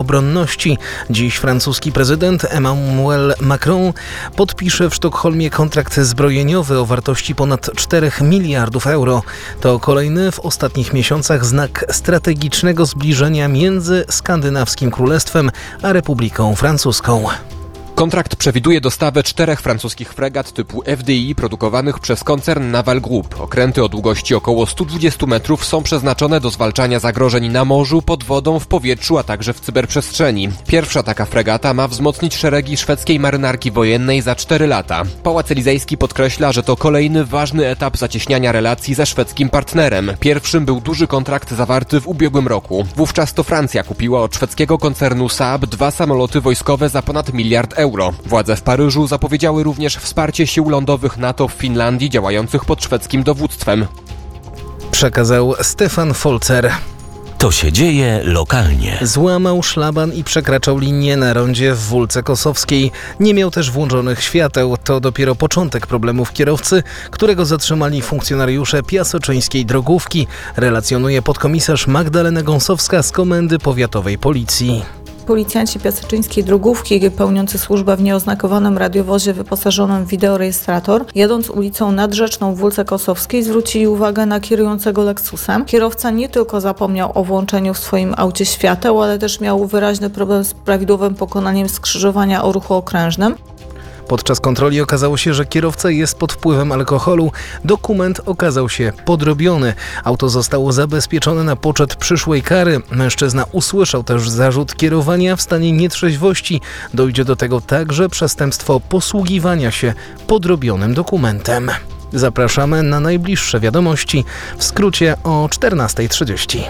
obronności. Dziś francuski prezydent Emmanuel Macron podpisze w Sztokholmie kontrakt zbrojeniowy o wartości ponad 4 miliardów euro. To kolejny w ostatnich miesiącach znak strategicznego zbliżenia między Skandynawskim Królestwem a Republiką Francuską. Kontrakt przewiduje dostawę 4 francuskich fregat typu FDI produkowanych przez koncern Naval Group. Okręty o długości około 120 metrów są przeznaczone do zwalczania zagrożeń na morzu, pod wodą, w powietrzu, a także w cyberprzestrzeni. Pierwsza taka fregata ma wzmocnić szeregi szwedzkiej marynarki wojennej za 4 lata. Pałac Elizejski podkreśla, że to kolejny ważny etap zacieśniania relacji ze szwedzkim partnerem. Pierwszym był duży kontrakt zawarty w ubiegłym roku. Wówczas to Francja kupiła od szwedzkiego koncernu Saab 2 samoloty wojskowe za ponad miliard euro. Władze w Paryżu zapowiedziały również wsparcie sił lądowych NATO w Finlandii działających pod szwedzkim dowództwem. Przekazał Stefan Folzer. To się dzieje lokalnie. Złamał szlaban i przekraczał linię na rondzie w Wólce Kosowskiej. Nie miał też włączonych świateł. To dopiero początek problemów kierowcy, którego zatrzymali funkcjonariusze piaseczyńskiej drogówki, relacjonuje podkomisarz Magdalena Gąsowska z Komendy Powiatowej Policji. Policjanci piaseczyńskiej drogówki pełniący służbę w nieoznakowanym radiowozie wyposażonym w wideorejestrator, jadąc ulicą Nadrzeczną w Wólce Kosowskiej, zwrócili uwagę na kierującego Lexusem. Kierowca nie tylko zapomniał o włączeniu w swoim aucie świateł, ale też miał wyraźny problem z prawidłowym pokonaniem skrzyżowania o ruchu okrężnym. Podczas kontroli okazało się, że kierowca jest pod wpływem alkoholu. Dokument okazał się podrobiony. Auto zostało zabezpieczone na poczet przyszłej kary. Mężczyzna usłyszał też zarzut kierowania w stanie nietrzeźwości. Dojdzie do tego także przestępstwo posługiwania się podrobionym dokumentem. Zapraszamy na najbliższe wiadomości, w skrócie o 14:30.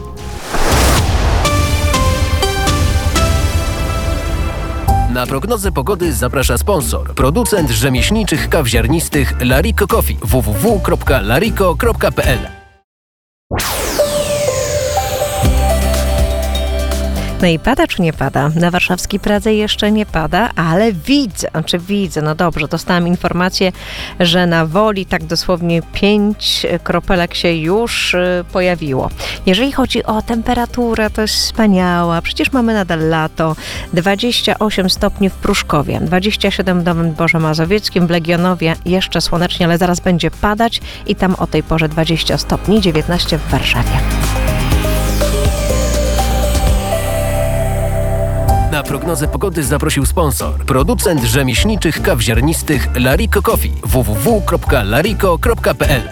Na prognozę pogody zaprasza sponsor. Producent rzemieślniczych kaw ziarnistych Lariko Coffee. www.lariko.pl. No i pada czy nie pada? Na warszawskiej Pradze jeszcze nie pada, ale widzę, no dobrze, dostałam informację, że na Woli tak dosłownie 5 kropelek się już pojawiło. Jeżeli chodzi o temperaturę, to jest wspaniała, przecież mamy nadal lato, 28 stopni w Pruszkowie, 27 w Nowym Dworze Mazowieckim, w Legionowie jeszcze słonecznie, ale zaraz będzie padać i tam o tej porze 20 stopni, 19 w Warszawie. Na prognozę pogody zaprosił sponsor. Producent rzemieślniczych kaw ziarnistych Lariko Coffee. www.lariko.pl.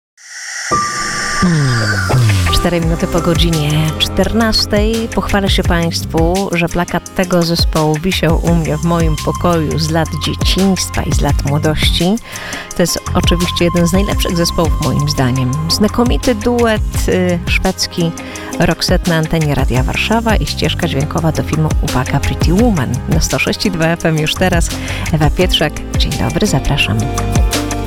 4 minuty po godzinie 14. Pochwalę się Państwu, że plakat tego zespołu wisiał u mnie w moim pokoju z lat dzieciństwa i z lat młodości. To jest oczywiście jeden z najlepszych zespołów moim zdaniem. Znakomity duet szwedzki Roxette na antenie Radia Warszawa i ścieżka dźwiękowa do filmu Uwaga Pretty Woman. Na 106,2 FM już teraz Ewa Pietrzak. Dzień dobry, zapraszam.